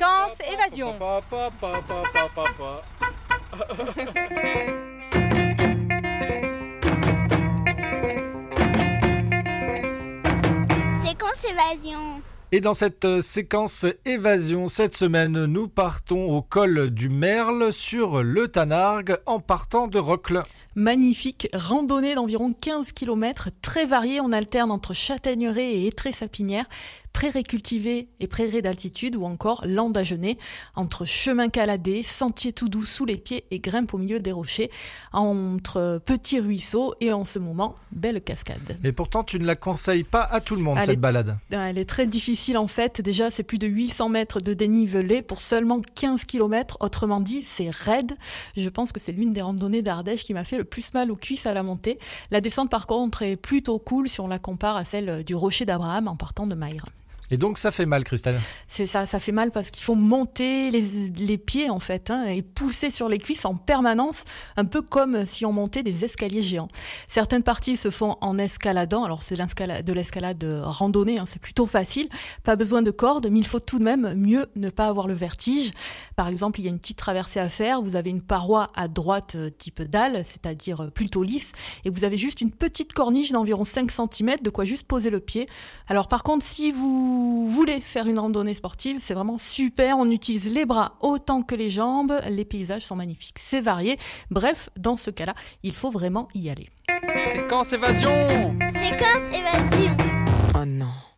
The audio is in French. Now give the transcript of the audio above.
Séquence évasion. Séquence évasion. Et dans cette séquence évasion, cette semaine, nous partons au col du Merle sur le Tanargue en partant de Rocles. Magnifique randonnée d'environ 15 km, très variée. On alterne entre châtaigneraies et hêtraies sapinières, prairies cultivées et prairies d'altitude ou encore landes à genêts, entre chemins caladés, sentiers tout doux sous les pieds et grimpes au milieu des rochers, entre petits ruisseaux et en ce moment, belle cascade. Et pourtant, tu ne la conseilles pas à tout le monde, cette balade. Elle est très difficile en fait. Déjà, c'est plus de 800 mètres de dénivelé pour seulement 15 km. Autrement dit, c'est raide. Je pense que c'est l'une des randonnées d'Ardèche qui m'a fait le plus mal aux cuisses à la montée. La descente, par contre, est plutôt cool si on la compare à celle du Rocher d'Abraham en partant de Mayres. Et donc ça fait mal, Christelle. C'est ça fait mal parce qu'il faut monter les pieds en fait, et pousser sur les cuisses en permanence, un peu comme si on montait des escaliers géants. Certaines parties se font en escaladant, alors c'est de l'escalade randonnée, c'est plutôt facile, pas besoin de corde, mais il faut tout de même mieux ne pas avoir le vertige. Par exemple, il y a une petite traversée à faire, vous avez une paroi à droite type dalle, c'est-à-dire plutôt lisse, et vous avez juste une petite corniche d'environ 5 cm, de quoi juste poser le pied. Alors par contre, si vous voulez faire une randonnée sportive, c'est vraiment super, on utilise les bras autant que les jambes, les paysages sont magnifiques, c'est varié. Bref, dans ce cas-là, il faut vraiment y aller. Séquence évasion. Séquence évasion. Oh non.